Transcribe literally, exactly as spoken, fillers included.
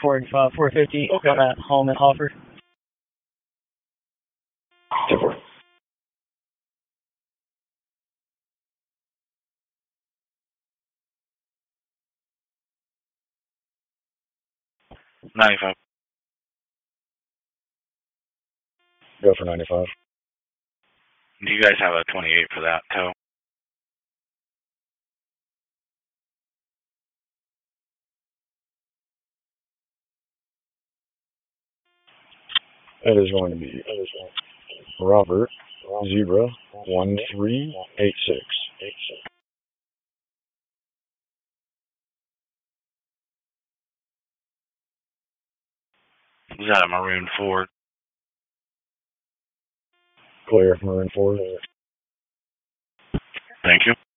four uh, four fifty Okay. at home in Hoffer. ten four. ninety-five. Go for ninety-five. Do you guys have a twenty-eight for that tow? That is going to be Robert Zebra one three eight six. Is that a Maroon Ford? Clear, Maroon Ford. Thank you.